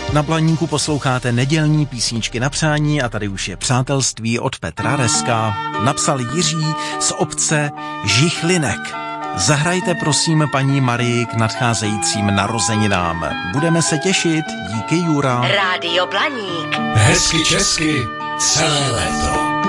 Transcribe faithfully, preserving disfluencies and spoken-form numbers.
Na Blaníku posloucháte nedělní písničky na přání a tady už je přátelství od Petra Reska. Napsal Jiří z obce Žichlinek. Zahrajte prosím paní Marii k nadcházejícím narozeninám. Budeme se těšit. Díky, Jura. Rádio Blaník. Hezky česky celé léto.